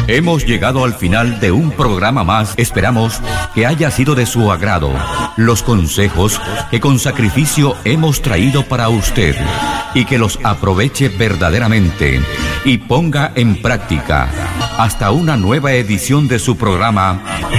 Hemos llegado al final de un programa más. Esperamos que haya sido de su agrado los consejos que con sacrificio hemos traído para usted y que los aproveche verdaderamente y ponga en práctica. Hasta una nueva edición de su programa